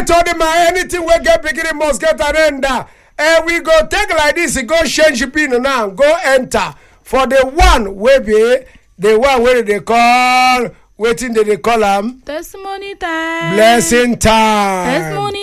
Alright, all the man, anything we get beginning must get an end. And we go take like this, go change the pin now, go enter for the one way be the one where they call waiting they call them testimony time. Blessing time. Testimony